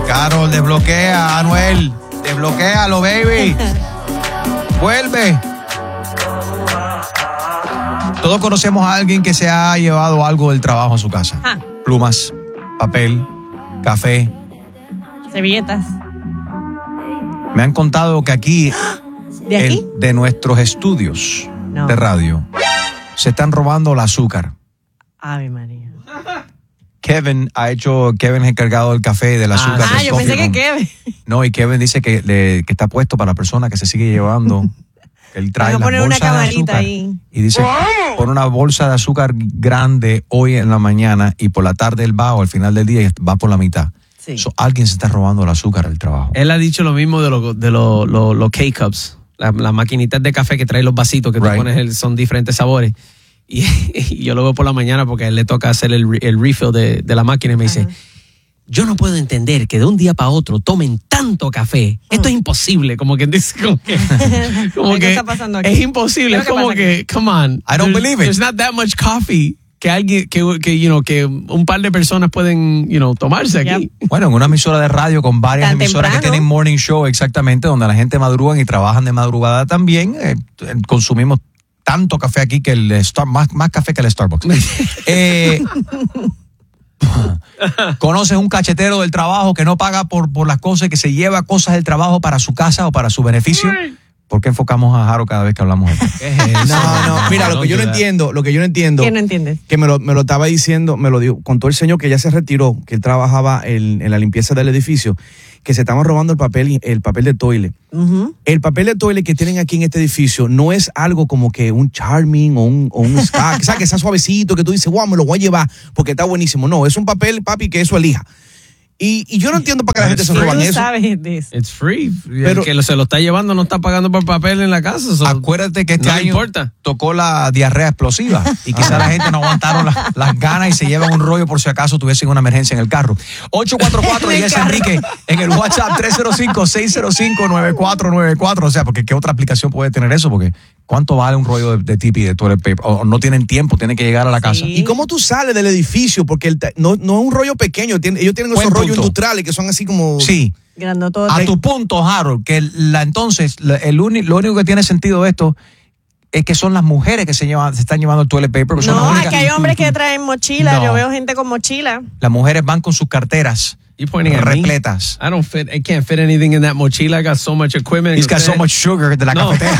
Carol, desbloquea, Anuel. Desbloquéalo, baby. Vuelve. Todos conocemos a alguien que se ha llevado algo del trabajo a su casa. Plumas, papel, café, servilletas. Me han contado que aquí, ¿de aquí? de nuestros estudios de radio, se están robando el azúcar. Ave María. Kevin es el encargado del café y del azúcar. Yo pensé que Kevin. No, y Kevin dice que está puesto para la persona que se sigue llevando. Él trae las poner bolsas una de camarita azúcar ahí. Y dice, pon una bolsa de azúcar grande hoy en la mañana y por la tarde él va o al final del día va por la mitad. Sí. Alguien se está robando el azúcar del trabajo. Él ha dicho lo mismo de los K-Cups, las maquinitas de café que traen los vasitos que tú pones, son diferentes sabores. Y yo lo veo por la mañana porque a él le toca hacer el refill de la máquina y me dice, yo no puedo entender que de un día para otro tomen tanto café. Esto es imposible. Como que dice, ¿Qué está pasando aquí? Es imposible. Es como que, come on. I don't believe it. There's not that much coffee que alguien, que un par de personas pueden, tomarse aquí. Bueno, en una emisora de radio con varias emisoras que tienen morning show, exactamente, donde la gente madruga y trabajan de madrugada también, consumimos tanto café aquí que más café que el Starbucks. ¿Conoces un cachetero del trabajo que no paga por las cosas y que se lleva cosas del trabajo para su casa o para su beneficio? ¿Por qué enfocamos a Jaro cada vez que hablamos de esto? No, mira, lo que yo no entiendo. ¿Qué no entiendes? Que me lo estaba diciendo, me lo contó el señor que ya se retiró, que él trabajaba en la limpieza del edificio, que se estaban robando el papel de toilet. El papel de toilet que tienen aquí en este edificio no es algo como que un Charming o un Ska, que está suavecito, que tú dices, wow, me lo voy a llevar porque está buenísimo. No, es un papel, papi, que eso elija. Y yo no entiendo para qué la gente se roban eso. Sabes de eso. It's free. Pero el que se lo está llevando no está pagando por papel en la casa. Acuérdate que este año tocó la diarrea explosiva y quizá la gente no aguantaron las ganas y se llevan un rollo por si acaso tuviesen una emergencia en el carro. 844 y es Enrique en el WhatsApp 305-605-9494. O sea, porque ¿qué otra aplicación puede tener eso? Porque ¿cuánto vale un rollo de tipi de toilet paper? O no tienen tiempo, tienen que llegar a la casa. ¿Y cómo tú sales del edificio? Porque no es un rollo pequeño. Ellos tienen esos rollos industriales que son así como... Sí. A tu punto, Harold, que lo único que tiene sentido de esto es que son las mujeres que se están llevando el toilet paper. No, es que hay hombres que traen mochila. No. Yo veo gente con mochila. Las mujeres van con sus carteras repletas. I can't fit anything in that mochila. I got so much equipment. He's got so much sugar de la cafetera.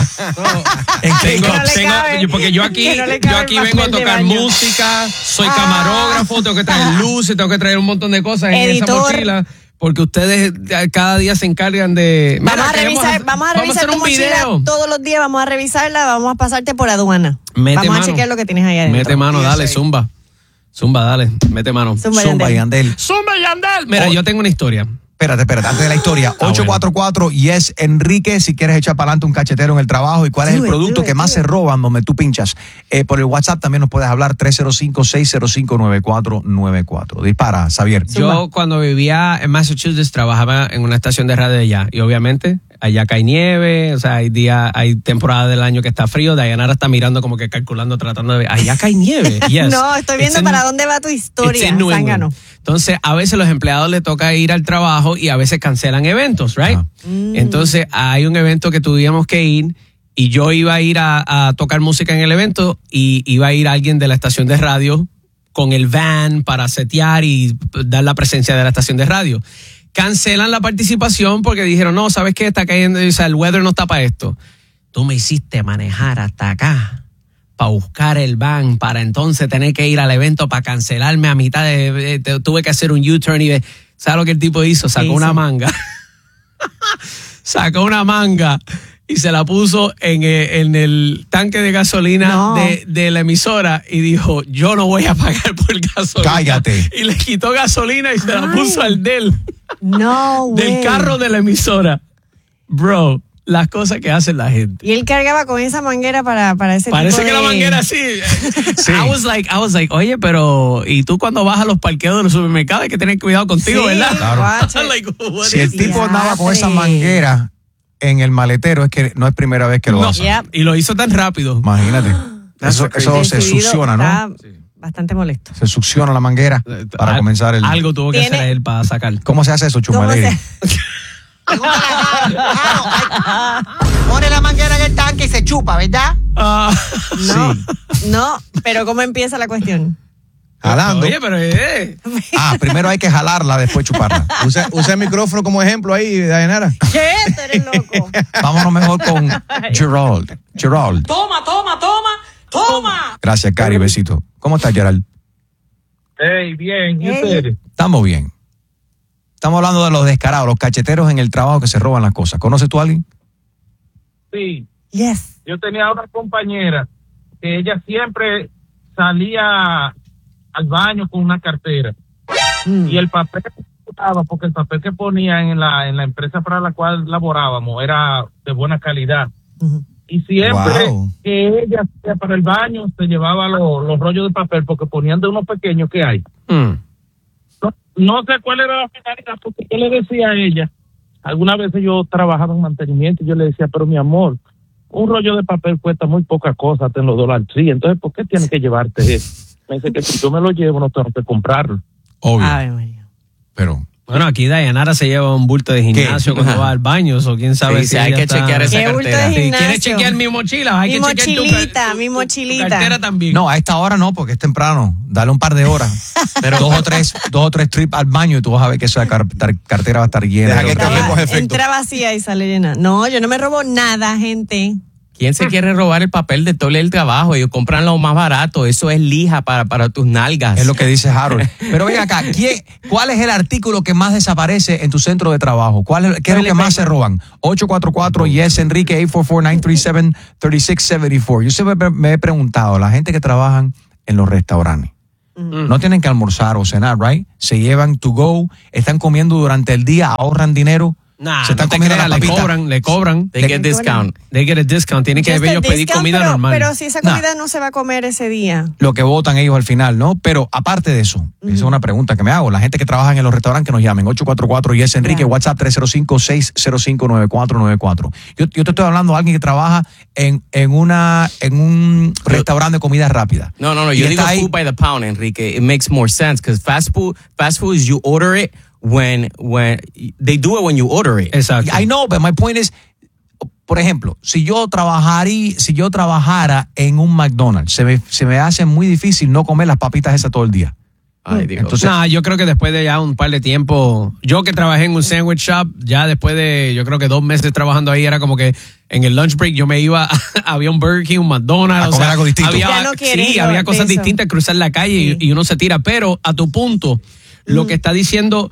Porque yo aquí vengo a tocar música, soy camarógrafo, tengo que traer luces, tengo que traer un montón de cosas en esa mochila. Porque ustedes cada día se encargan de... Vamos a revisar tu mochila todos los días, vamos a revisarla, vamos a pasarte por aduana. Vamos a chequear lo que tienes ahí adentro. Mete mano, dale, zumba. Zumba, dale, mete mano. Zumba Yandel. Zumba Yandel. Mira, yo tengo una historia. Espérate, antes de la historia. 844 y es Enrique, si quieres echar para adelante un cachetero en el trabajo y cuál es el producto que más se roban donde tú pinchas. Por el WhatsApp también nos puedes hablar 305-605-9494. Dispara, Xavier. Yo cuando vivía en Massachusetts trabajaba en una estación de radio allá y obviamente allá cae nieve, o sea, hay temporada del año que está frío. Dayanara está mirando como que calculando, tratando de ver, allá cae nieve. Yes. No, estoy viendo para dónde va tu historia, zángano. Entonces, a veces los empleados les toca ir al trabajo y a veces cancelan eventos, right? Entonces, hay un evento que tuvimos que ir y yo iba a ir a tocar música en el evento y iba a ir alguien de la estación de radio con el van para setear y dar la presencia de la estación de radio. Cancelan la participación porque dijeron, no, ¿sabes qué? Está cayendo, o sea, el weather no está para esto. Tú me hiciste manejar hasta acá para buscar el van, para entonces tener que ir al evento para cancelarme a mitad tuve que hacer un U-turn y ¿sabes lo que el tipo hizo? Sacó una manga. Sacó una manga y se la puso en el tanque de gasolina de la emisora y dijo, yo no voy a pagar por gasolina. Cállate. Y le quitó gasolina y se la puso al del carro de la emisora. Bro, las cosas que hace la gente. Y él cargaba con esa manguera para ese Parece tipo que de... la manguera sí. I was like, oye, pero ¿y tú cuando vas a los parqueos de los supermercados hay que tener cuidado contigo, verdad? Claro. Si el tipo andaba con esa manguera en el maletero, es que no es primera vez que lo hace. Y lo hizo tan rápido. Imagínate. Eso se succiona, ¿no? bastante molesto. Se succiona la manguera para comenzar el... Algo tuvo que hacer él para sacar. ¿Cómo se hace eso, Chumaleri? Pone la manguera en el tanque y se chupa, ¿verdad? No, pero ¿cómo empieza la cuestión? Jalando. Oye, pero primero hay que jalarla, después chuparla. Usa el micrófono como ejemplo ahí, Dayanara. ¿Qué? Tú eres loco. Vámonos mejor con Gerald. Toma. Gracias, Cari, besito. ¿Cómo estás, Gerald? Hey, bien, ¿y ustedes? Estamos bien. Estamos hablando de los descarados, los cacheteros en el trabajo que se roban las cosas. ¿Conoces tú a alguien? Sí. Yes. Yo tenía una compañera que ella siempre salía al baño con una cartera. Y el papel que usaba, porque el papel que ponía en la empresa para la cual laborábamos era de buena calidad. Y siempre que ella hacía para el baño se llevaba los rollos de papel porque ponían de unos pequeños que hay. No sé cuál era la finalidad, porque yo le decía a ella, algunas veces yo trabajaba en mantenimiento y yo le decía, pero mi amor, un rollo de papel cuesta muy poca cosa, hasta en los dólares. Sí, entonces, ¿por qué tienes que llevarte eso? Me dice que si yo me lo llevo no tengo que comprarlo. Obvio. Pero... Bueno, aquí Dayanara se lleva un bulto de gimnasio cuando va al baño, o quién sabe si hay que chequear esa cartera. Bulto de gimnasio? ¿Quieres chequear mi mochila? Hay que chequear mi mochilita. Tu cartera también. No, a esta hora no, porque es temprano. Dale un par de horas. Pero dos o tres trips al baño y tú vas a ver que esa cartera va a estar llena. Deja que cambiemos efecto. Entra vacía y sale llena. No, yo no me robo nada, gente. ¿Quién se quiere robar el papel de todo el trabajo? Ellos compran lo más barato. Eso es lija para tus nalgas. Es lo que dice Harold. Pero ven acá, ¿cuál es el artículo que más desaparece en tu centro de trabajo? ¿Qué es lo que más se roban? 844 yes Enrique 844-937-3674. Yo siempre me he preguntado, la gente que trabajan en los restaurantes, no tienen que almorzar o cenar, right? Se llevan to go, están comiendo durante el día, ahorran dinero. Se están comiendo la papita. Le cobran. They get discount. Tienen que ellos pedir comida normal. Pero si esa comida no se va a comer ese día. Lo que votan ellos al final, ¿no? Pero aparte de eso, esa es una pregunta que me hago. La gente que trabaja en los restaurantes que nos llamen. 844 yes Enrique, WhatsApp 305-605-9494. Yo te estoy hablando de alguien que trabaja en un restaurante de comida rápida. No. Yo digo food by the pound, Enrique. It makes more sense because fast food is you order it when they do it when you order it. Exacto. I know, but my point is, por ejemplo, si yo trabajara en un McDonald's, se me hace muy difícil no comer las papitas esas todo el día. Ay, Dios. Entonces, yo creo que después de ya un par de tiempo, yo que trabajé en un sandwich shop, ya después de, yo creo que 2 meses trabajando ahí, era como que en el lunch break yo me iba, había un Burger King, un McDonald's. A comer algo distinto. Había cosas distintas, cruzar la calle y uno se tira. Pero a tu punto, lo que está diciendo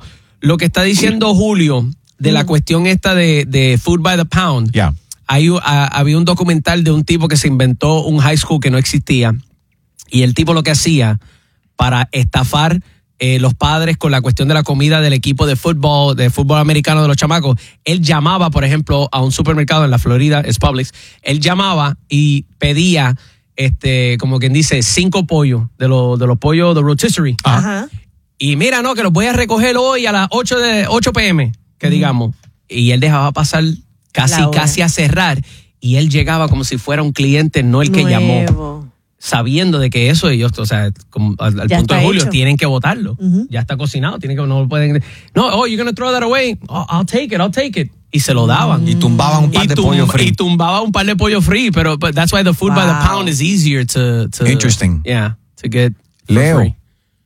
Julio de la cuestión esta de food by the pound. Yeah. Había un documental de un tipo que se inventó un high school que no existía, y el tipo lo que hacía para estafar los padres con la cuestión de la comida del equipo de fútbol americano de los chamacos, él llamaba, por ejemplo, a un supermercado en la Florida, es Publix, él llamaba y pedía, como quien dice, 5 pollos de los pollos de rotisserie. Ajá. Y mira, que los voy a recoger hoy a las 8 p.m., que digamos. Y él dejaba pasar casi a cerrar. Y él llegaba como si fuera un cliente, no el que llamó. Sabiendo de que eso ellos, o sea, como al punto de Julio, tienen que botarlo. Ya está cocinado, no lo pueden... No, you're going to throw that away. Oh, I'll take it. Y se lo daban. Y tumbaban un par de pollo free. Y tumbaba un par de pollo free, pero that's why the food by the pound is easier to Interesting. Yeah, to get Leo. Lo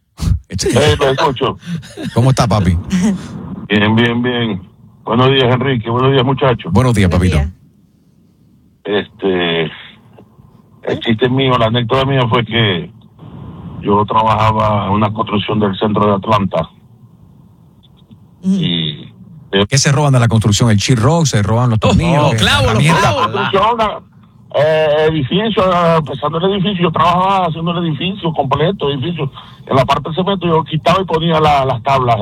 escucho. ¿Cómo está, papi? Bien. Buenos días, Enrique. Buenos días, muchachos. Buenos días, papito. El chiste mío, la anécdota mía fue que yo trabajaba en una construcción del centro de Atlanta. Y ¿qué se roban de la construcción? ¿El sheetrock? ¿Se roban los tornillos? Clavo. Edificio, empezando el edificio, yo trabajaba haciendo el edificio completo, en la parte del cemento yo quitaba y ponía las tablas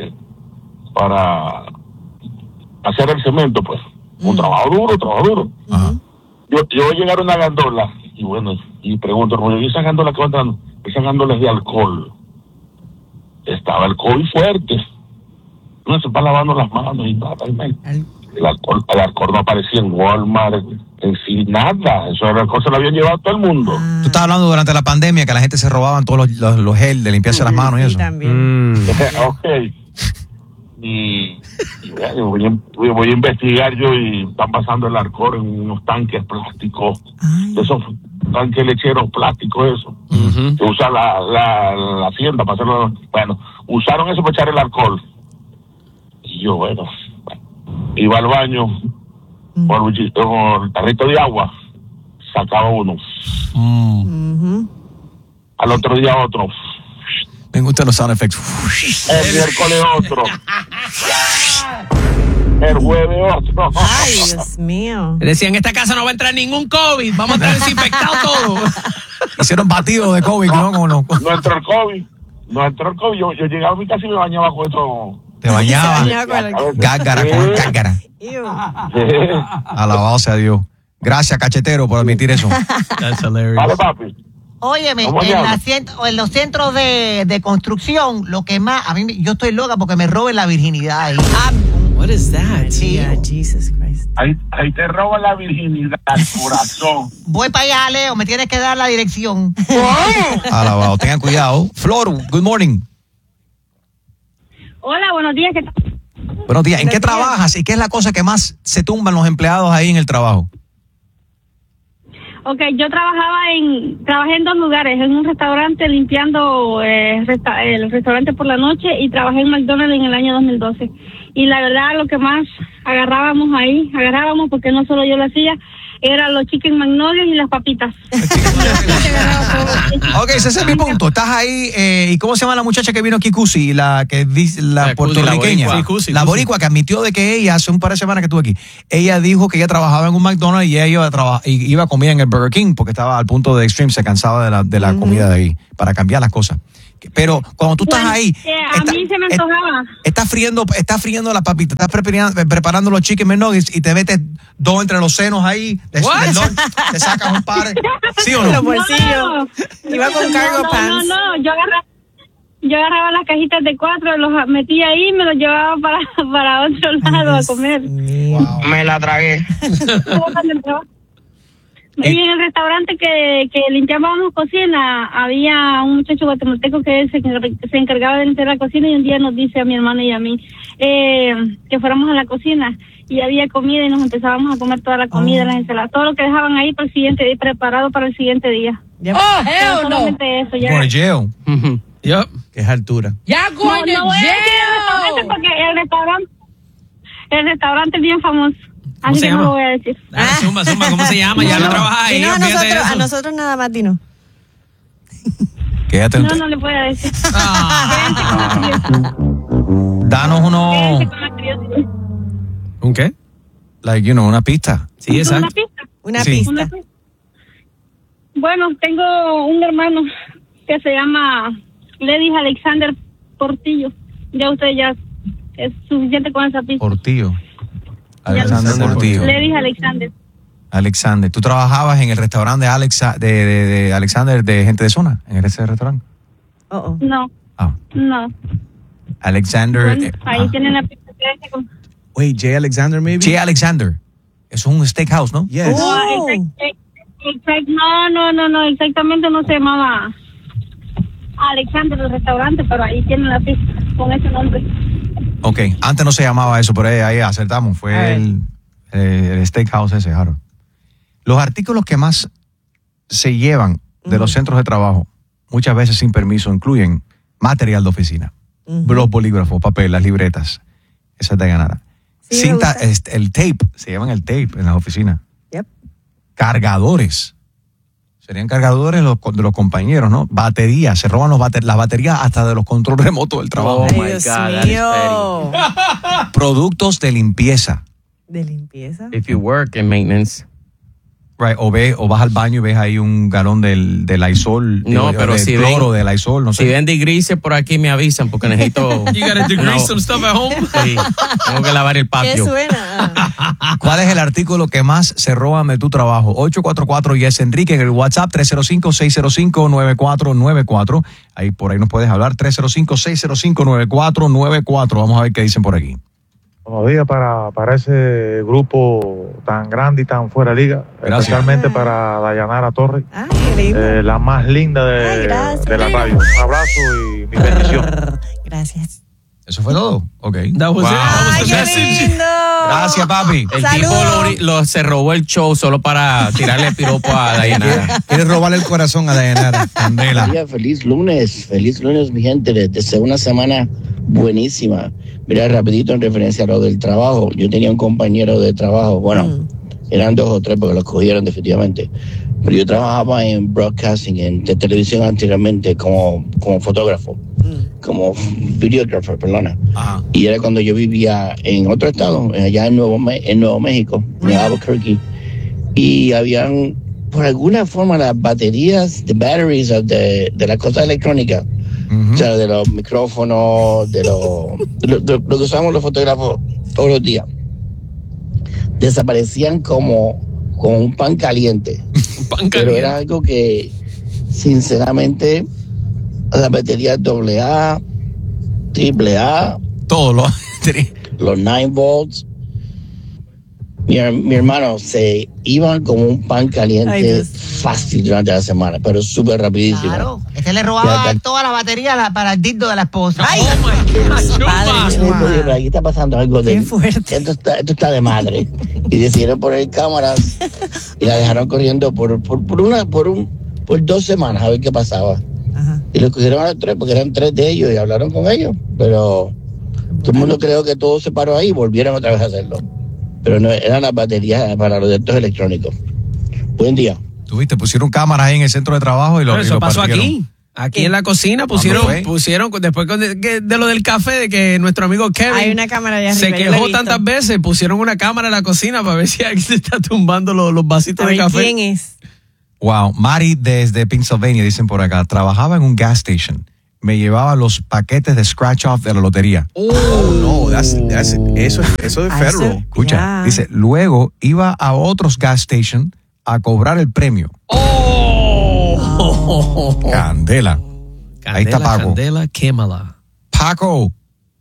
para hacer el cemento, pues. Un trabajo duro. Ajá. Yo voy a llegar a una gandola y pregunto, ¿y esa gandola que va entrando? Esa gandola es de alcohol. Estaba alcohol fuerte. No se va lavando las manos y nada. El alcohol no aparecía en Walmart, en sí, nada. Eso era cosa, lo habían llevado todo el mundo. Tú estabas hablando durante la pandemia que la gente se robaban todos los gel de limpiarse las manos y eso. También. Ok. Y voy a investigar yo y están pasando el alcohol en unos tanques plásticos. De esos tanques lecheros plásticos, eso. Que usa la hacienda para hacerlo. Bueno, usaron eso para echar el alcohol. Y yo, iba al baño por el tarrito de agua, sacaba uno. Al otro día otro. Me gustan los sound effects. El miércoles otro. El jueves otro. Ay, Dios mío. Decían, en esta casa no va a entrar ningún COVID, vamos a estar desinfectados todos. Hicieron batidos de COVID, ¿no? Como no. No entró el COVID. Yo llegaba a mi casa y me bañaba con eso. Te bañaba. Gágara, con gágara. Alabado sea Dios. Gracias, cachetero, por admitir eso. That's hilarious. Vale, papi. Óyeme, en los centros de construcción, lo que más, a mí, yo estoy loca porque me roben la virginidad ahí. What is that? Yeah, Jesus Christ. Ahí te roban la virginidad, corazón. Voy para allá, Leo, me tienes que dar la dirección. Alabado, tengan cuidado. Flor, good morning. Hola, buenos días. Buenos días. ¿En qué trabajas y qué es la cosa que más se tumban los empleados ahí en el trabajo? Ok, yo trabajé en 2 lugares, en un restaurante limpiando el restaurante por la noche y trabajé en McDonald's en el año 2012. Y la verdad lo que más agarrábamos porque no solo yo lo hacía, eran los chicken magnolia y las papitas. Ok, ese es mi punto. Estás ahí, ¿y cómo se llama la muchacha que vino aquí, Cusi? La puertorriqueña. La boricua que admitió de que ella, hace un par de semanas que estuvo aquí, ella dijo que ella trabajaba en un McDonald's y ella iba a comer en el Burger King porque estaba al punto de extreme, se cansaba de la comida de ahí, para cambiar las cosas. Pero cuando tú estás ahí, a mí se me antojaba. Estás friendo la papita, estás preparando los chicken nuggets y te metes 2 entre los senos ahí, te sacas un par, ¿sí o no? Los bolsillos. Iba con cargo pants. No, yo agarraba las cajitas de 4, los metía ahí y me los llevaba para otro lado a comer. Wow. Me la tragué. Y en el restaurante que limpiábamos cocina, había un muchacho guatemalteco que se encargaba de limpiar la cocina y un día nos dice a mi hermano y a mí que fuéramos a la cocina y había comida y nos empezábamos a comer toda la comida, las ensaladas, todo lo que dejaban ahí para el siguiente día, preparado para el siguiente día. Solamente eso, ya. Going to jail. Yep. Que es altura. Ya going to jail. Porque el restaurante es bien famoso. ¿Cómo Así se que llama? no lo voy a decir. Zumba, ¿cómo se llama? Ya no trabajas ahí. Dinos a nosotros nada más, Dino. Quédate. No le voy a decir. Danos ¿Un qué? Una pista. Sí, exacto. Una Sí. pista. Bueno, tengo un hermano que se llama Ledis Alexander Portillo. Ya usted ya es suficiente con esa pista. Portillo. Alexander Portillo. Ledis Alexander. Alexander, ¿tú trabajabas en el restaurante de Alexander de gente de zona? ¿En ese restaurante? No. No. Alexander. Bueno, ahí tienen la pista. Wait, J. Alexander, maybe? J. Alexander. Eso es un steakhouse, ¿no? Yes. No, exactamente no se llamaba Alexander el restaurante, pero ahí tienen la pista con ese nombre. Ok, antes no se llamaba eso, pero ahí acertamos. Fue el steakhouse ese, Harold. Los artículos que más se llevan de los centros de trabajo, muchas veces sin permiso, incluyen material de oficina, los bolígrafos, papel, las libretas. Esa es de ganar. Sí, cinta, el tape, se llaman el tape en las oficinas. Yep. Cargadores. Serían cargadores de los compañeros, ¿no? Baterías, se roban las baterías hasta de los controles remotos del trabajo. Oh my God, mío. Productos de limpieza. ¿De limpieza? If you work in maintenance. Right, o vas al baño y ves ahí un galón del Lysol. No, pero si cloro de Lysol, no sé. Si ven digrises por aquí me avisan porque necesito. You gotta degrease some stuff at home. Sí, tengo que lavar el patio. ¿Qué suena? ¿Cuál es el artículo que más se roban de tu trabajo? 844 Yes Enrique en el WhatsApp 305-605-9494. Por ahí nos puedes hablar 305-605-9494. Vamos a ver qué dicen por aquí. Buenos días para ese grupo tan grande y tan fuera de liga. Gracias. Especialmente para Dayanara Torres, la más linda de la radio. Un abrazo y mi bendición. Gracias. ¿Eso fue todo? Ok. Wow. Ay, qué lindo. Gracias, papi. El tipo se robó el show solo para tirarle piropo a Dayanara. Quiere robarle el corazón a Dayanara. Candela. Feliz lunes, mi gente. Desde una semana buenísima. Mira, rapidito en referencia a lo del trabajo. Yo tenía un compañero de trabajo, bueno, eran 2 o 3 porque los cogieron definitivamente. Pero yo trabajaba en broadcasting, en televisión anteriormente como fotógrafo, como videógrafo, perdona. Ajá. Y era cuando yo vivía en otro estado, allá en Nuevo México, en Albuquerque. Y habían, por alguna forma, las baterías, de las cosas electrónicas, o sea, de los micrófonos, de lo que usamos los fotógrafos todos los días, desaparecían como un pan caliente. Pero era algo que, sinceramente, las baterías AA, AAA, todos los 9 volts, mi hermano, se iban como un pan caliente fácil durante la semana, pero súper rapidísimo. Claro, le robaba toda la batería para el dildo de la esposa. ¡Ay! Aquí está pasando algo de... Esto está de madre. Y decidieron poner cámaras y la dejaron corriendo por 2 semanas a ver qué pasaba. Ajá. Y lo cogieron a los 3 porque eran 3 de ellos y hablaron con ellos. Pero todo el mundo creo que todo se paró ahí y volvieron otra vez a hacerlo. Pero no eran las baterías para los datos electrónicos. Buen día. Tuviste, pusieron cámaras ahí en el centro de trabajo y lo eso pasó partieron. Aquí en la cocina pusieron después de lo del café, de que nuestro amigo Kevin hay una cámara allá se arriba, quejó tantas veces, pusieron una cámara en la cocina para ver si alguien se está tumbando los vasitos de café. ¿Quién es? Wow, Mari desde Pennsylvania, dicen por acá, trabajaba en un gas station. Me llevaba los paquetes de scratch off de la lotería. No, eso es federal. Escucha, dice, luego iba a otros gas station a cobrar el premio. Candela. Ahí está Paco. Candela, quémala. Paco.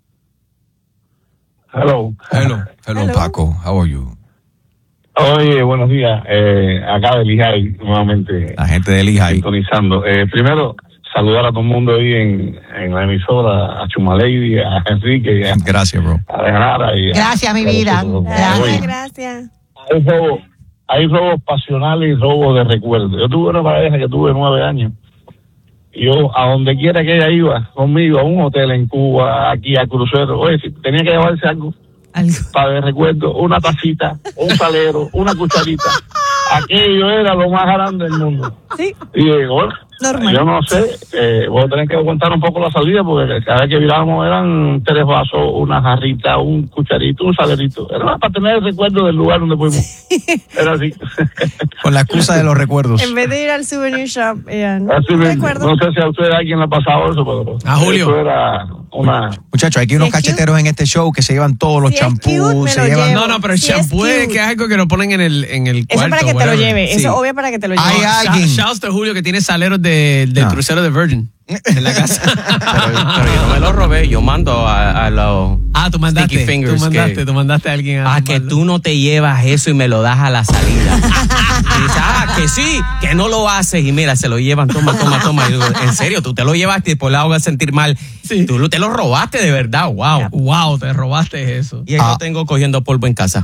Hello, Paco. How are you? Oye, buenos días. Acá de Lehigh, nuevamente. La gente de Lehigh. Sintonizando. Primero, saludar a todo el mundo ahí en la emisora, a Chumalady, a Enrique. Gracias, bro. A Dayanara. Gracias, mi vida. Gracias. Hay robos pasionales y robos de recuerdos. Yo tuve una pareja que tuve 9 años. Yo, a donde quiera que ella iba conmigo, a un hotel en Cuba, aquí a crucero, oye, si tenía que llevarse algo para de recuerdo, una tacita, un salero, una cucharita. Aquello era lo más grande del mundo. Sí. Y bueno, yo no sé, voy a tener que aguantar un poco la salida porque cada vez que mirábamos eran 3 vasos, una jarrita, un cucharito, un salerito. Era para tener el recuerdo del lugar donde fuimos. Era así. Con la excusa de los recuerdos. En vez de ir al souvenir shop, no sé si a ustedes alguien le ha pasado eso, pero Julio. Eso era una... Muchachos, hay que unos cacheteros en este show que se llevan todos los champús, se llevan... No, pero el champú es que es algo que lo ponen en el cuarto. Eso es para que te lo lleve, eso es obvio para que te lo lleve. Hay alguien. Shouts to Julio que tiene saleros del crucero de Virgin en la casa. pero yo no me lo robé, yo mando a los tú mandaste, sticky fingers. Tú mandaste a alguien a que tú no te llevas eso y me lo das a la salida. Y dices, que sí, que no lo haces y mira, se lo llevan, toma. Y digo, en serio, tú te lo llevaste y después la hagas sentir mal. Sí. Tú te lo robaste de verdad, wow, te robaste eso. Y yo tengo cogiendo polvo en casa.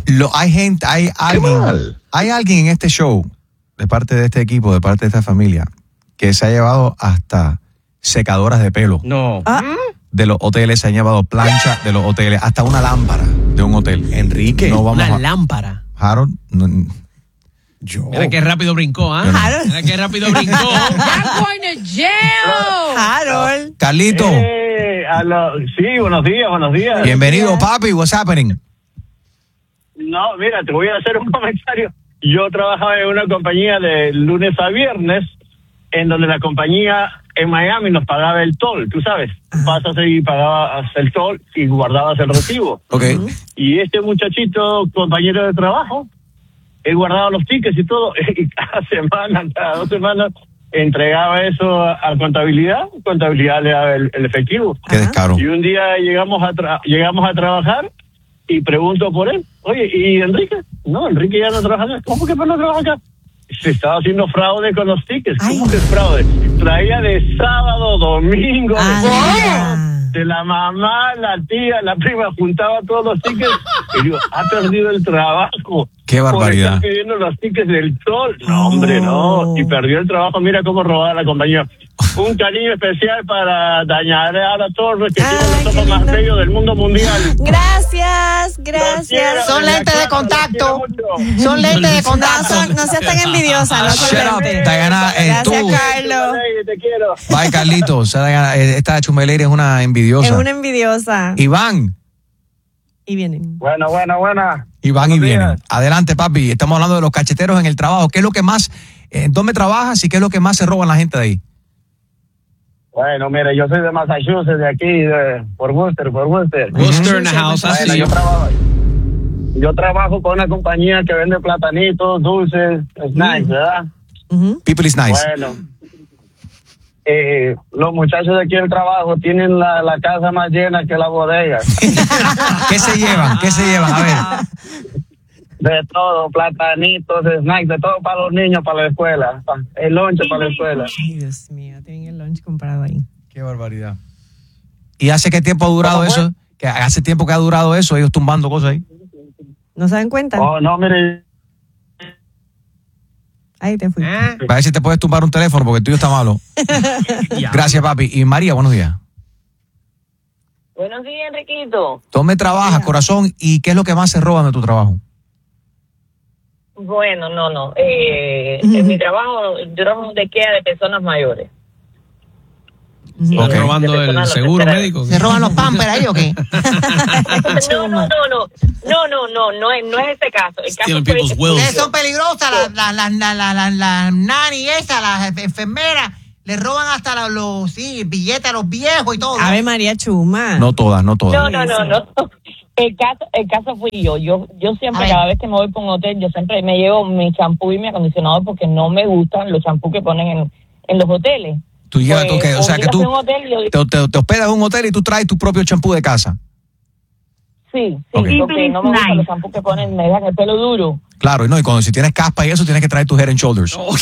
Hay alguien en este show, de parte de este equipo, de parte de esta familia, que se ha llevado hasta secadoras de pelo. No. De los hoteles se han llevado plancha de los hoteles, hasta una lámpara de un hotel. Enrique, una lámpara. Harold, Mira qué rápido brincó, Harold. Mira qué rápido brincó. I'm going to jail. Harold. Carlito. Sí, buenos días. Bienvenido, papi. What's happening? No, mira, te voy a hacer un comentario. Yo trabajaba en una compañía de lunes a viernes, en donde la compañía en Miami nos pagaba el toll, tú sabes. Pasas y pagabas el toll y guardabas el recibo. Okay. Y este muchachito, compañero de trabajo, él guardaba los tickets y todo, y cada 2 semanas entregaba eso a contabilidad le daba el efectivo. Qué descaro. Y un día llegamos a trabajar y pregunto por él. Oye, ¿y Enrique? No, Enrique ya no trabaja acá. ¿Cómo que no trabaja acá? Se estaba haciendo fraude con los tickets. ¿Cómo que es fraude? Traía de sábado, domingo, de la mamá, la tía, la prima, juntaba todos los tickets. Y digo, ha perdido el trabajo. ¡Qué barbaridad! Por estar pidiendo los tickets del sol. No, hombre, no. Y perdió el trabajo. Mira cómo robaba la compañía. Un cariño especial para Dayanara Torres, que tiene los ojos más bellos del mundo mundial. Gracias. Son lentes de contacto. Son lentes de contacto. No seas tan envidiosa. No son lentes. Diana, gracias, Carlos. Te quiero. Bye, Carlitos. Esta Chumeleira es una envidiosa. Es una envidiosa. Iván. Y vienen. Buena. Iván y vienen. Adelante, papi. Estamos hablando de los cacheteros en el trabajo. ¿Qué es lo que más, dónde trabajas y qué es lo que más se roban la gente de ahí? Bueno, mire, yo soy de Massachusetts, de aquí, por Worcester. Worcester in the house. Bueno, yo trabajo con una compañía que vende platanitos, dulces, snacks, ¿verdad? People is nice. Bueno, los muchachos de aquí del trabajo tienen la casa más llena que la bodega. ¿Qué se llevan? A ver. De todo, platanitos, snacks, de todo para los niños, para la escuela. El lunch para la escuela. Ay, Dios mío, tienen el lunch comprado ahí. Qué barbaridad. ¿Y hace qué tiempo ha durado eso? Que hace tiempo que ha durado eso, ellos tumbando cosas ahí. ¿No se dan cuenta? Oh, no, mire. Ahí te fui. A ver si te puedes tumbar un teléfono porque el tuyo está malo. Gracias, papi. Y María, buenos días. Buenos días, Enriquito. ¿Dónde trabajas, corazón? ¿Y qué es lo que más se roban de tu trabajo? Bueno, no. En mi trabajo, yo trabajo de IKEA de personas mayores. ¿Están robando el seguro médico? ¿Se roban los pampers ahí o qué? No es este caso. El caso son peligrosas las nani esas, las enfermeras. Le roban hasta los billetes a los viejos y todo. Ave María Chuma. No todas. No. El caso fui yo. Yo siempre, cada vez que me voy por un hotel, yo siempre me llevo mi champú y mi acondicionador porque no me gustan los champús que ponen en los hoteles. Tú llevas, o sea que tú te hospedas en un hotel y tú traes tu propio champú de casa. Sí, porque no me gustan los champús que ponen, me dejan el pelo duro. Claro, y cuando si tienes caspa y eso, tienes que traer tu Head and Shoulders. No.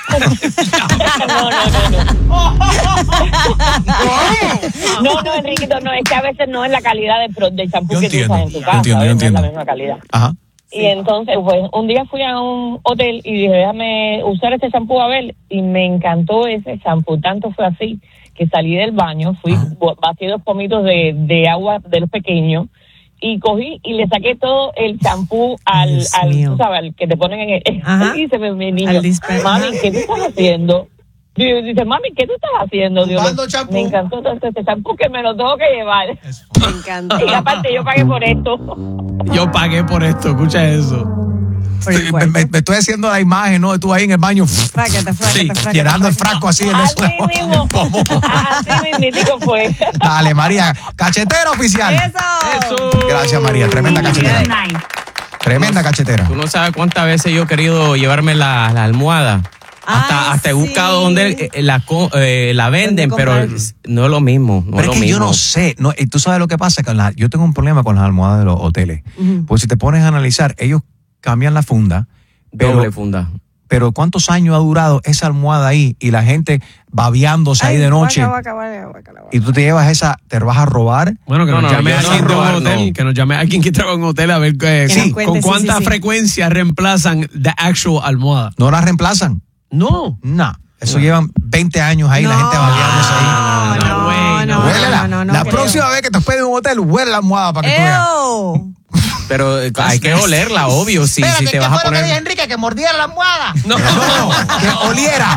No, Enriquito, no, es que a veces no es la calidad del champú que tú usas en tu casa. Yo entiendo. No es la misma calidad. Ajá. Y entonces, pues, un día fui a un hotel y dije, déjame usar este champú a ver, y me encantó ese champú. Tanto fue así que salí del baño, batí 2 pomitos de agua de los pequeños, y cogí y le saqué todo el champú al tú sabes, al que te ponen en el... Y se me niño, mami, ¿qué tú estás haciendo? Dice, mami, ¿qué tú estás haciendo? Dios, me encantó todo este champú que me lo tengo que llevar. Me encantó. Y aparte yo pagué por esto. Yo pagué por esto, escucha eso. Me estoy haciendo la imagen, ¿no? Tú ahí en el baño. Fráquete. Llenando el frasco así en eso. Así mismo fue. Dale, María. Cachetera oficial. Eso. Gracias, María. Tremenda cachetera. Tremenda cachetera. Tú no sabes cuántas veces yo he querido llevarme la almohada. Hasta he buscado donde la venden, pero no es lo mismo. Pero es que yo no sé. Tú sabes lo que pasa. Yo tengo un problema con las almohadas de los hoteles. Pues si te pones a analizar, ellos cambian la funda. Doble funda. Pero ¿cuántos años ha durado esa almohada ahí? Y la gente babeándose ahí de noche. Y tú te llevas esa, ¿te vas a robar? Bueno, que nos llame alguien de un hotel. Que nos llame alguien que trabaja en un hotel a ver con cuánta frecuencia reemplazan the actual almohada. ¿No la reemplazan? No. Eso llevan 20 años ahí, la gente babeándose ahí. No. La próxima vez que te hospedes en un hotel, huele la almohada para que tú veas. Pero hay que olerla, obvio. Si te vas a poner. Lo que dije, Enrique, que mordiera la almohada. No, que oliera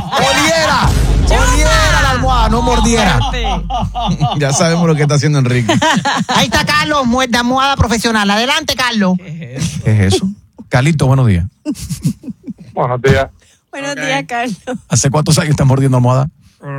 la almohada, no mordiera. Ya sabemos lo que está haciendo Enrique. Ahí está Carlos, muerde almohada profesional. Adelante, Carlos. ¿Qué es eso? Carlito, buenos días. Buenos días. Buenos días, Carlos. ¿Hace cuántos años estás mordiendo almohada?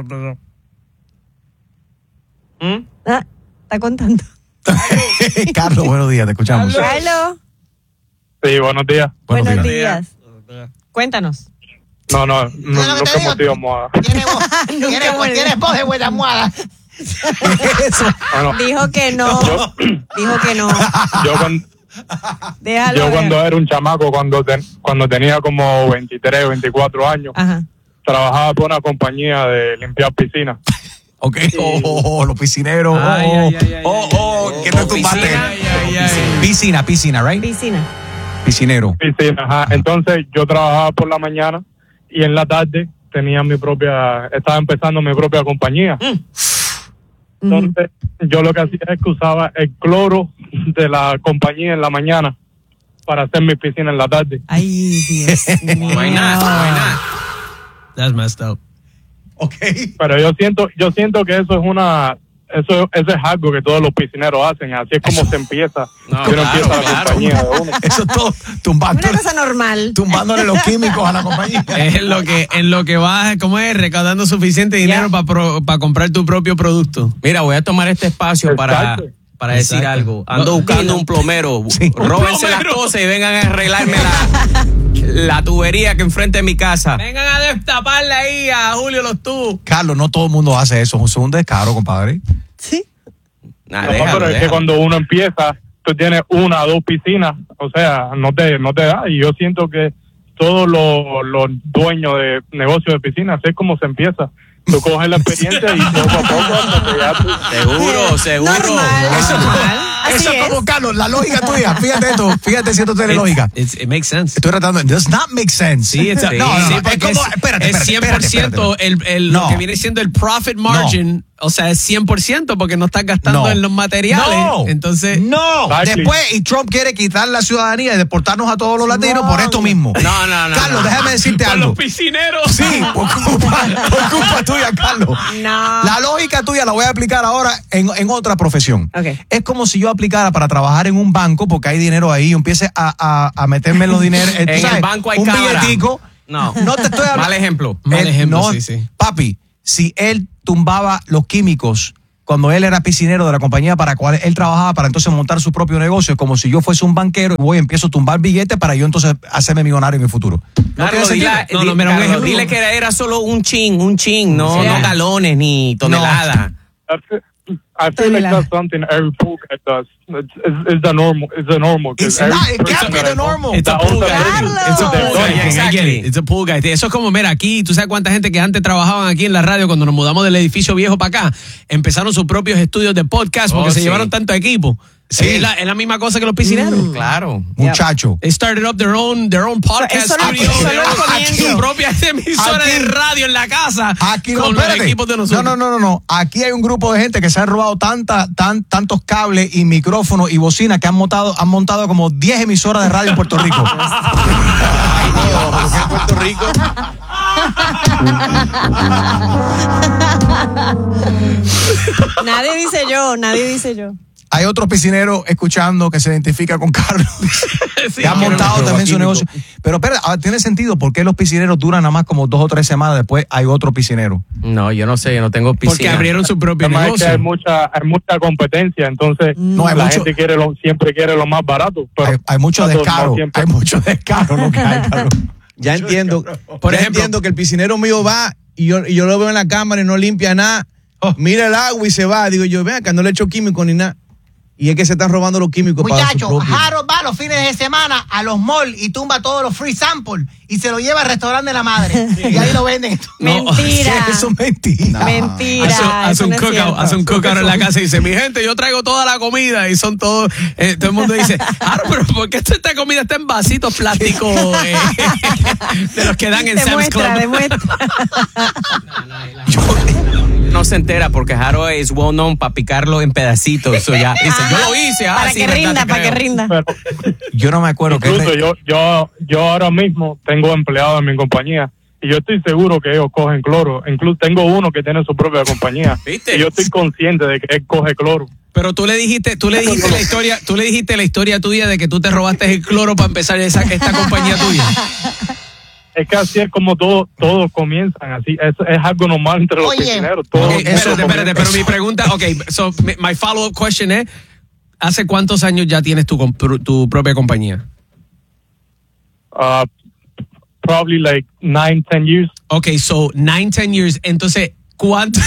Está contando. Carlos, buenos días, te escuchamos. Carlos. Sí, buenos días. Buenos días. Cuéntanos. No nunca he mordido almohada. Tienes voz de buena almohada. Dijo que no. Déjalo. Yo cuando era un chamaco, cuando tenía como 23, 24 años, trabajaba por una compañía de limpiar piscinas. Ok, los piscineros. ¿Qué te tumbaste? Piscina, right? Picinero. Piscina, ajá. Entonces yo trabajaba por la mañana y en la tarde estaba empezando mi propia compañía. Entonces yo lo que hacía es que usaba el cloro de la compañía en la mañana para hacer mi piscina en la tarde. Ay, Dios mío. Why not? That's messed up. Okay. Pero yo siento que eso es algo que todos los piscineros hacen, así es como se empieza. Empieza la compañía de uno. Eso es todo una cosa normal. Tumbándole los químicos a la compañía. Es en lo que vas, ¿cómo es? Recaudando suficiente dinero para comprar tu propio producto. Mira, voy a tomar este espacio para decir algo. Ando buscando un plomero. Sí. Róbense las cosas y vengan a arreglarme la tubería que enfrente de mi casa. Vengan a destaparle ahí a Julio los tubos. Carlos, no todo el mundo hace eso. Es un descaro, compadre. Sí. Pero es que cuando uno empieza, tú tienes 1 o 2 piscinas, o sea, no te da. Y yo siento que todos los dueños de negocios de piscinas, es como se empieza. Tú coges la experiencia y poco a poco hasta que ya tú... Seguro. Eso es como, Carlos, la lógica tuya. Fíjate si esto tiene lógica. It makes sense. Estoy tratando. It does not make sense. Sí, es 100% lo que viene siendo el profit margin. O sea, es 100% porque no estás gastando en los materiales. Entonces, después, y Trump quiere quitar la ciudadanía y deportarnos a todos los latinos por esto mismo. No. Carlos, déjame decirte algo. Los piscineros. Sí, por culpa tuya, Carlos. No. La lógica tuya la voy a aplicar ahora en otra profesión. Okay. Es como si yo aplicara para trabajar en un banco porque hay dinero ahí y empiece a meterme los dineros. En el banco hay un cabra. billetico. No te estoy hablando. Mal ejemplo. Sí. Papi, si él tumbaba los químicos cuando él era piscinero de la compañía para la cual él trabajaba para entonces montar su propio negocio, es como si yo fuese un banquero y empiezo a tumbar billetes para yo entonces hacerme millonario en mi futuro. Dile que era solo un chin, no galones ni toneladas. I feel like that's something every pool guy does. It's the normal. It's the normal. It's not. It can't be the normal. It's a pool guy. Exactly. It's a pool guy. Eso es como, mira, aquí, tú sabes cuánta gente que antes trabajaban aquí en la radio cuando nos mudamos del edificio viejo para acá, empezaron sus propios estudios de podcast porque se llevaron tanto equipo. Sí. Es la misma cosa que los piscineros. Claro. Muchacho. They started up their own podcast studio. Su propia emisora de radio en la casa. Aquí con los equipos de nosotros. No. Aquí hay un grupo de gente que se han robado tantos cables y micrófonos y bocinas que han montado como 10 emisoras de radio en Puerto Rico. ¿En Puerto Rico? Nadie dice yo. Hay otro piscinero escuchando que se identifica con Carlos. Sí, que ha montado también su negocio. Pero espera, tiene sentido. ¿Por qué los piscineros duran nada más como 2 o 3 semanas? Después hay otro piscinero. No, yo no sé, yo no tengo piscina. Porque abrieron su propio negocio. negocio. Es que hay mucha competencia, entonces gente siempre quiere lo más barato. Pero hay mucho descaro. Hay mucho descaro lo que hay, Carlos. Ya entiendo. Por ejemplo, entiendo que el piscinero mío va y yo lo veo en la cámara y no limpia nada. Mira el agua y se va. Digo yo, ven acá, no le echo químico ni nada. Y es que se están robando los químicos. Muchachos, Harold va los fines de semana a los malls y tumba todos los free samples y se lo lleva al restaurante de la madre. Y ahí lo venden. Mentira. Eso es mentira. Mentira. Hace un cookout en la casa y dice, mi gente, yo traigo toda la comida. Y son todos, todo el mundo dice, pero ¿por qué esta comida está en vasitos plásticos de los que dan en Sam's Club? Demuestra. No se entera porque Harold es well known para picarlo en pedacitos. Eso ya dice, yo lo hice. Para que rinda. Pero, yo no me acuerdo. Incluso yo ahora mismo tengo empleados en mi compañía y yo estoy seguro que ellos cogen cloro. Incluso tengo uno que tiene su propia compañía. ¿Viste? Y yo estoy consciente de que él coge cloro. Pero tú le dijiste la historia tuya de que tú te robaste el cloro para empezar esta compañía tuya. Es que así es como todos comienzan, así es algo normal entre los piscineros. Espérate, pero mi pregunta, so my follow-up question es, ¿hace cuántos años ya tienes tu propia compañía? Probably like 9-10 years. Okay, so 9-10 years. Entonces, ¿cuánto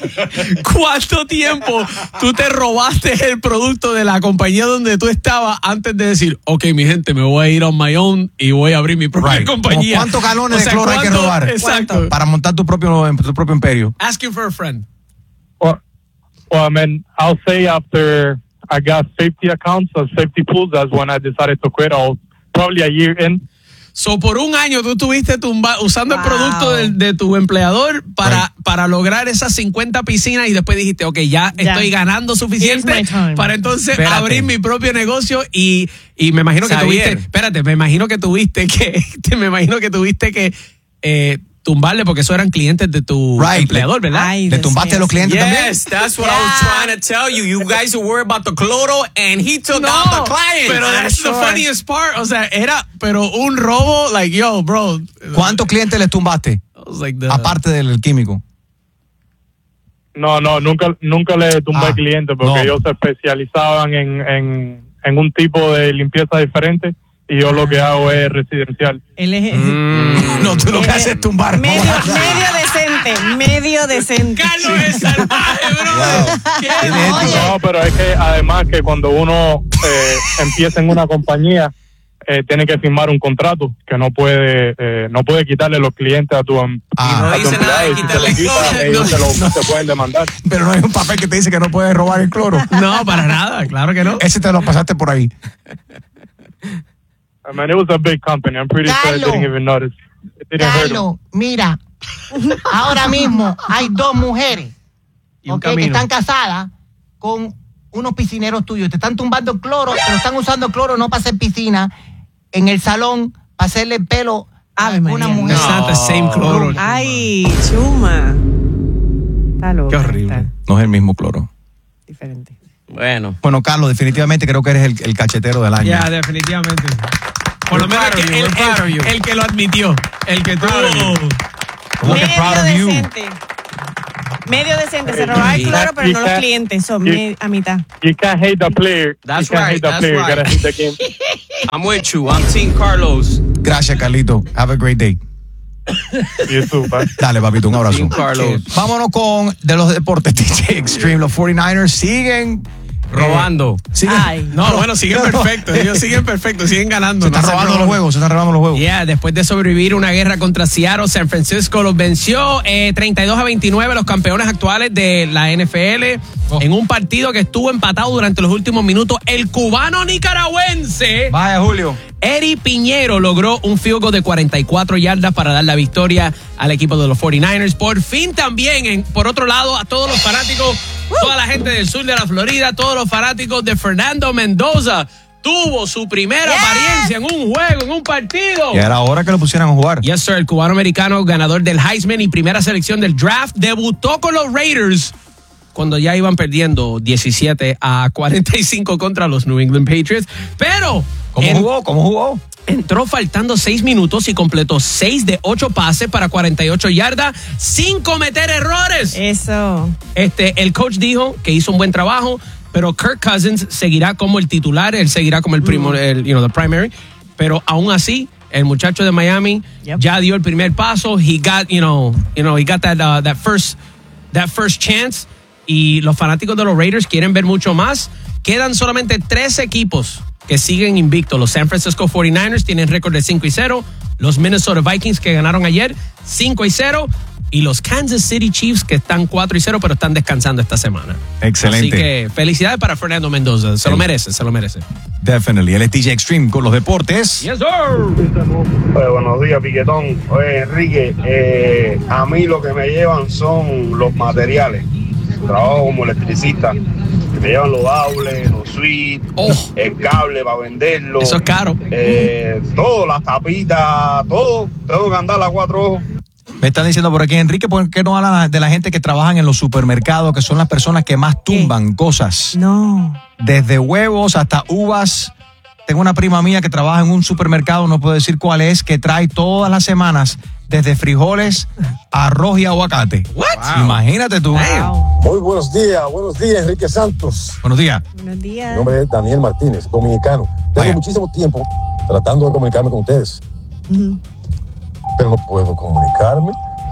tiempo tú te robaste el producto de la compañía donde tú estabas antes de decir, ok, mi gente, me voy a ir on my own y voy a abrir mi propia compañía? ¿Cuántos galones de cloro hay que robar? Exacto. Para montar tu propio imperio. Asking for a friend. Well, I mean, I'll say after I got safety accounts or safety pools, that's when I decided to quit. Probably a year in. So, por un año tú estuviste usando el producto de tu empleador para lograr esas 50 piscinas y después dijiste, ok, ya estoy ganando suficiente para entonces abrir mi propio negocio y me imagino que me imagino que tuviste que tumbarle porque esos eran clientes de tu empleador, ¿verdad? ¿Le tumbaste a los clientes también? Yes, that's what I was trying to tell you. You guys were worried about the cloro and he took out the clients. Pero that's the funniest part. O sea, pero un robo, like, yo, bro. ¿Cuántos clientes les tumbaste? Aparte del químico. No, nunca le tumbé clientes porque ellos se especializaban en un tipo de limpieza diferente. Y yo lo que hago es residencial. No, tú lo que haces es tumbar. Medio decente. Carlos es salvaje, bro. No, pero es que además que cuando uno empieza en una compañía, tiene que firmar un contrato que no puede quitarle los clientes a tu empleado. Y si te lo quita, ellos te pueden demandar. Pero no hay un papel que te dice que no puedes robar el cloro. No, para nada, claro que no. Ese te lo pasaste por ahí. I mean, it was a big company. I'm pretty sure I didn't even notice. It didn't hurt them. Mira, ahora mismo hay 2 mujeres que están casadas con unos piscineros tuyos. Te están tumbando el cloro, pero están usando el cloro no para hacer piscina en el salón, para hacerle el pelo a una mujer. It's not the same cloro. Ay, chuma. Está loco. Qué horrible. No es el mismo cloro. Diferente. Bueno, Carlos, definitivamente creo que eres el cachetero del año. Ya, definitivamente. Por lo menos el que lo admitió. El que tuvo. Medio decente. Se robaba el cloro, pero no los clientes. Son a mitad. You can't hate the player. That's you can't right. hate the player. You gotta hate the game. I'm with you. I'm Team Carlos. Gracias, Carlito. Have a great day. You too, bye. Dale, papito, un abrazo. Team Carlos. Vámonos con de los deportes. DJ Extreme. Los 49ers siguen robando. Siguen perfectos. Ellos siguen perfectos, siguen ganando. Se están robando los juegos. Yeah, después de sobrevivir una guerra contra Seattle, San Francisco los venció 32-29, los campeones actuales de la NFL, en un partido que estuvo empatado durante los últimos minutos. El cubano nicaragüense, vaya Julio, Eddie Piñero logró un field goal de 44 yardas para dar la victoria al equipo de los 49ers. Por fin también, por otro lado, a todos los fanáticos, toda la gente del sur de la Florida, todos los fanáticos de Fernando Mendoza, tuvo su primera apariencia en un juego, en un partido. Y era hora que lo pusieran a jugar. Yes, sir. El cubano-americano, ganador del Heisman y primera selección del draft, debutó con los Raiders cuando ya iban perdiendo 17-45 contra los New England Patriots. Pero ¿Cómo jugó? Entró faltando 6 minutos y completó 6 de 8 pases para 48 yardas sin cometer errores. Eso. El coach dijo que hizo un buen trabajo, pero Kirk Cousins seguirá como el titular, él seguirá como el the primary, pero aún así el muchacho de Miami ya dio el primer paso. He got that first chance. Y los fanáticos de los Raiders quieren ver mucho más. Quedan solamente 3 equipos que siguen invictos. Los San Francisco 49ers tienen récord de 5-0. Los Minnesota Vikings, que ganaron ayer, 5-0. Y los Kansas City Chiefs, que están 4-0, pero están descansando esta semana. Excelente. Así que felicidades para Fernando Mendoza. Se lo merece. Definitely. Él es DJ Extreme con los deportes. Yes, sir. Buenos días, Piquetón. Oye, Enrique, a mí lo que me llevan son los materiales. Trabajo como electricista. Me llevan los cables, los switches, el cable para venderlo. Eso es caro. Todo, las tapitas, todo. Tengo que andar a 4 ojos. Me están diciendo por aquí, Enrique, ¿por qué no hablan de la gente que trabajan en los supermercados, que son las personas que más tumban cosas? No. Desde huevos hasta uvas. Tengo una prima mía que trabaja en un supermercado, no puedo decir cuál es, que trae todas las semanas desde frijoles, arroz y aguacate. Wow. Imagínate tú. Wow. Muy buenos días, Enrique Santos. Buenos días. Buenos días. Mi nombre es Daniel Martínez, dominicano. Tengo muchísimo tiempo tratando de comunicarme con ustedes. Pero no puedo comunicarme.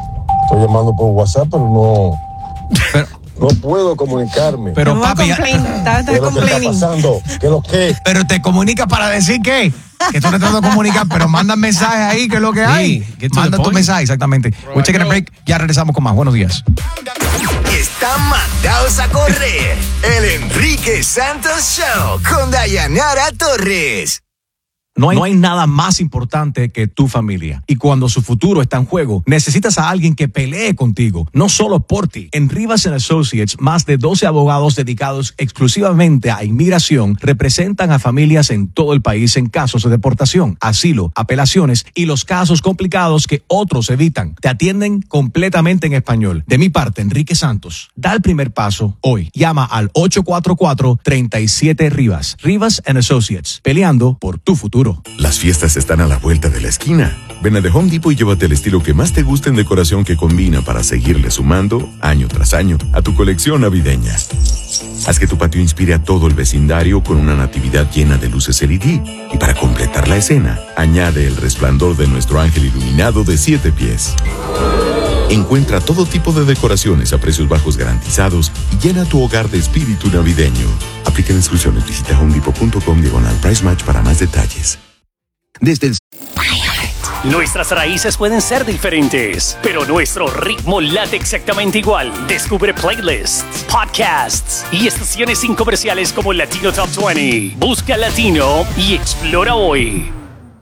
Estoy llamando por WhatsApp, pero no puedo comunicarme. Pero no papi, ¿qué es lo que está pasando? ¿Qué es lo que? Pero te comunicas para decir qué. Que tú no te vas a comunicar, pero manda mensajes ahí, que es lo que hay. Manda tu mensaje, exactamente. We'll take a break. Ya regresamos con más. Buenos días. Están mandados a correr. El Enrique Santos Show con Dayanara Torres. No hay nada más importante que tu familia. Y cuando su futuro está en juego, necesitas a alguien que pelee contigo, no solo por ti. En Rivas & Associates, más de 12 abogados dedicados exclusivamente a inmigración representan a familias en todo el país en casos de deportación, asilo, apelaciones y los casos complicados que otros evitan. Te atienden completamente en español. De mi parte, Enrique Santos, da el primer paso hoy. Llama al 844-37-RIVAS. Rivas & Associates, peleando por tu futuro. Las fiestas están a la vuelta de la esquina. Ven a The Home Depot y llévate el estilo que más te guste en decoración que combina para seguirle sumando, año tras año, a tu colección navideña. Haz que tu patio inspire a todo el vecindario con una natividad llena de luces LED. Y para completar la escena, añade el resplandor de nuestro ángel iluminado de 7 pies. Encuentra todo tipo de decoraciones a precios bajos garantizados y llena tu hogar de espíritu navideño. Aplica exclusiones. Visita homedepot.com/price match para más detalles. Nuestras raíces pueden ser diferentes, pero nuestro ritmo late exactamente igual. Descubre playlists, podcasts y estaciones sin comerciales como Latino Top 20. Busca Latino y explora hoy.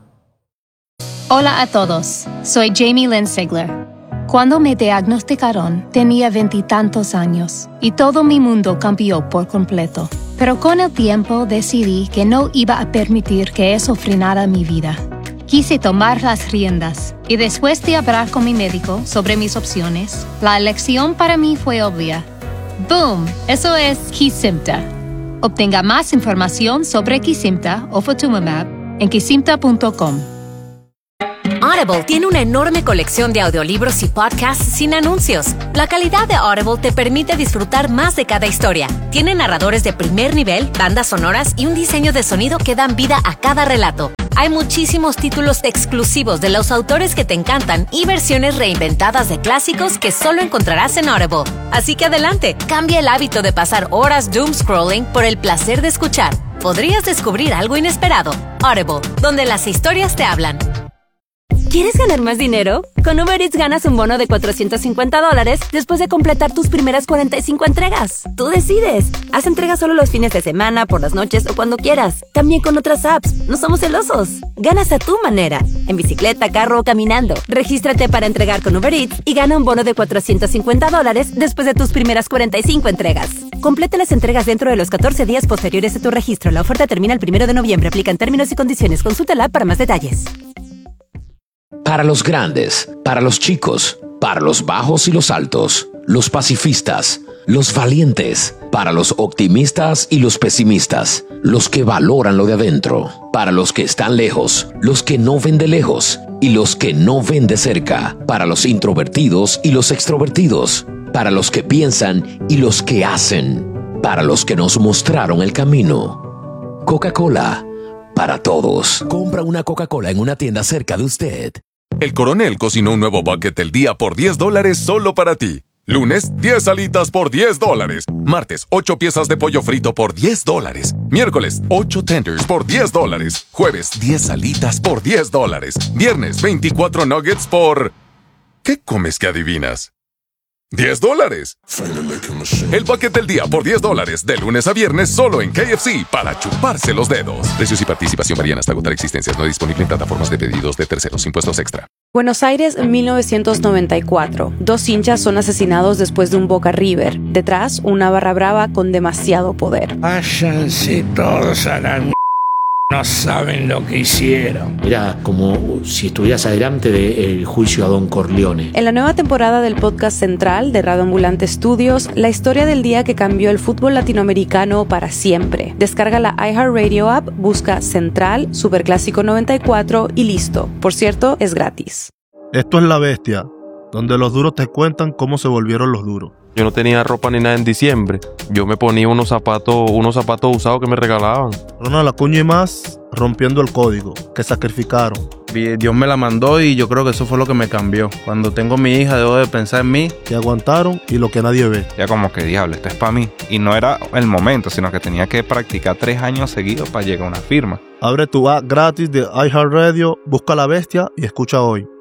Hola a todos, soy Jamie Lynn Sigler. Cuando me diagnosticaron, tenía 20 y tantos años y todo mi mundo cambió por completo. Pero con el tiempo decidí que no iba a permitir que eso frenara mi vida. Quise tomar las riendas y después de hablar con mi médico sobre mis opciones, la elección para mí fue obvia. ¡Boom! Eso es Kesimpta. Obtenga más información sobre Kesimpta o Ofatumumab en kesimpta.com. Audible tiene una enorme colección de audiolibros y podcasts sin anuncios. La calidad de Audible te permite disfrutar más de cada historia. Tiene narradores de primer nivel, bandas sonoras y un diseño de sonido que dan vida a cada relato. Hay muchísimos títulos exclusivos de los autores que te encantan y versiones reinventadas de clásicos que solo encontrarás en Audible. Así que adelante, cambia el hábito de pasar horas doom scrolling por el placer de escuchar. Podrías descubrir algo inesperado. Audible, donde las historias te hablan. ¿Quieres ganar más dinero? Con Uber Eats ganas un bono de $450 después de completar tus primeras 45 entregas. Tú decides. Haz entregas solo los fines de semana, por las noches o cuando quieras. También con otras apps. No somos celosos. Ganas a tu manera. En bicicleta, carro o caminando. Regístrate para entregar con Uber Eats y gana un bono de $450 después de tus primeras 45 entregas. Completa las entregas dentro de los 14 días posteriores a tu registro. La oferta termina el 1 de noviembre. Aplican términos y condiciones. Consulta la app para más detalles. Para los grandes, para los chicos, para los bajos y los altos, los pacifistas, los valientes, para los optimistas y los pesimistas, los que valoran lo de adentro, para los que están lejos, los que no ven de lejos y los que no ven de cerca, para los introvertidos y los extrovertidos, para los que piensan y los que hacen, para los que nos mostraron el camino. Coca-Cola, para todos. Compra una Coca-Cola en una tienda cerca de usted. El Coronel cocinó un nuevo bucket del día por $10 solo para ti. Lunes, 10 alitas por $10. Martes, 8 piezas de pollo frito por $10. Miércoles, 8 tenders por $10. Jueves, 10 alitas por $10. Viernes, 24 nuggets por... ¿Qué comes que adivinas? $10. El bucket del día por $10 de lunes a viernes solo en KFC para chuparse los dedos. Precios y participación varían hasta agotar existencias. No disponible en plataformas de pedidos de terceros. Impuestos extra. Buenos Aires, 1994. 2 hinchas son asesinados después de un Boca River. Detrás, una barra brava con demasiado poder. Váyanse todos a la mierda. No saben lo que hicieron. Era como si estuvieras adelante del juicio a Don Corleone. En la nueva temporada del podcast central de Radio Ambulante Studios, la historia del día que cambió el fútbol latinoamericano para siempre. Descarga la iHeartRadio app, busca Central, Superclásico 94 y listo. Por cierto, es gratis. Esto es La Bestia, donde los duros te cuentan cómo se volvieron los duros. Yo no tenía ropa ni nada en diciembre. Yo me ponía unos zapatos usados que me regalaban. Ronald Acuña y más rompiendo el código, que sacrificaron. Dios me la mandó y yo creo que eso fue lo que me cambió. Cuando tengo mi hija debo de pensar en mí. Que aguantaron y lo que nadie ve. Ya como que diablo, esto es para mí. Y no era el momento, sino que tenía que practicar 3 años seguidos para llegar a una firma. Abre tu app gratis de iHeartRadio, busca La Bestia y escucha hoy.